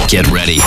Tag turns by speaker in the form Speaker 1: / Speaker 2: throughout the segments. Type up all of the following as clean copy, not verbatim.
Speaker 1: Get ready.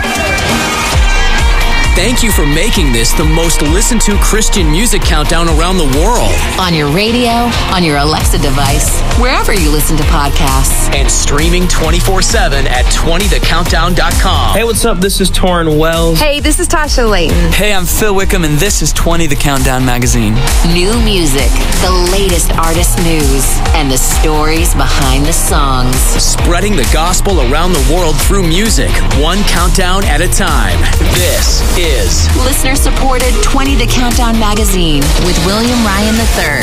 Speaker 2: Thank you for making this the most listened to Christian music countdown around the world.
Speaker 3: On your radio, on your Alexa device, wherever you listen to podcasts.
Speaker 2: And streaming 24/7 at 20thecountdown.com.
Speaker 4: Hey, what's up? This is Torrin Wells.
Speaker 5: Hey, this is Tasha Layton.
Speaker 6: Hey, I'm Phil Wickham, and this is 20 The Countdown Magazine.
Speaker 3: New music, the latest artist news, and the stories behind the songs.
Speaker 2: Spreading the gospel around the world through music, one countdown at a time. This is
Speaker 3: listener-supported 20 The Countdown Magazine with William Ryan III.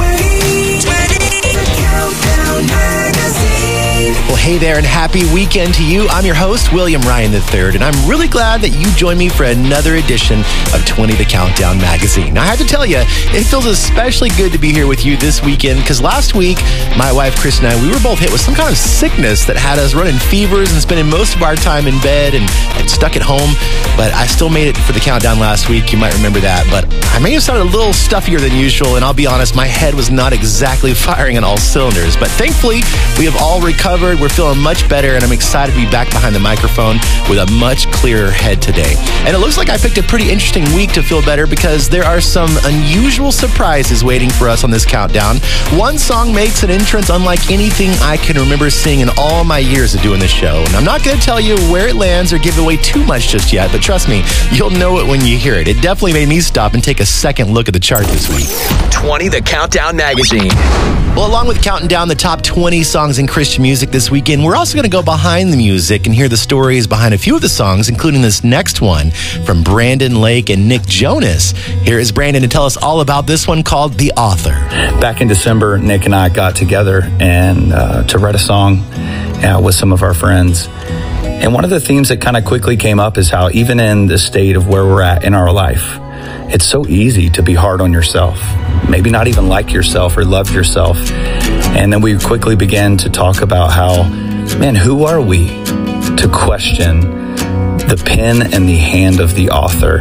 Speaker 7: 20 Countdown Magazine.
Speaker 8: Well, hey there, and happy weekend to you. I'm your host, William Ryan III, and I'm really glad that you joined me for another edition of 20 The Countdown Magazine. Now, I have to tell you, it feels especially good to be here with you this weekend, because last week, my wife, Chris, and I, we were both hit with some kind of sickness that had us running fevers and spending most of our time in bed and stuck at home, but I still made it for the countdown last week. You might remember that, but I may have sounded a little stuffier than usual, and I'll be honest, my head was not exactly firing on all cylinders, but thankfully, we have all recovered. We're feeling much better, and I'm excited to be back behind the microphone with a much clearer head today. And it looks like I picked a pretty interesting week to feel better, because there are some unusual surprises waiting for us on this countdown. One song makes an entrance unlike anything I can remember seeing in all my years of doing this show. And I'm not going to tell you where it lands or give away too much just yet, but trust me, you'll know it when you hear it. It definitely made me stop and take a second look at the chart this week.
Speaker 2: 20 The Countdown Magazine.
Speaker 8: Well, along with counting down the top 20 songs in Christian music this weekend, we're also going to go behind the music and hear the stories behind a few of the songs, including this next one from Brandon Lake and Nick Jonas. Here is Brandon to tell us all about this one called The Author.
Speaker 9: Back in December, Nick and I got together and to write a song with some of our friends. And one of the themes that kind of quickly came up is how even in the state of where we're at in our life, it's so easy to be hard on yourself, maybe not even like yourself or love yourself. And then we quickly began to talk about how, man, who are we to question the pen and the hand of the author?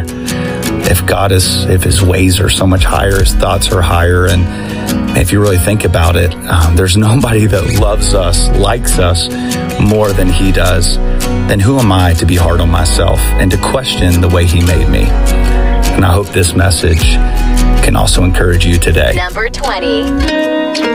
Speaker 9: If his ways are so much higher, his thoughts are higher, and if you really think about it, there's nobody that loves us, likes us more than he does. Then who am I to be hard on myself and to question the way he made me? And I hope this message can also encourage you today.
Speaker 3: Number 20.